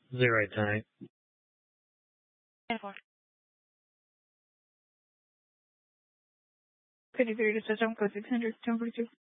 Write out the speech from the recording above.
Zero time. 10-4. 53 to system code 600, 1042.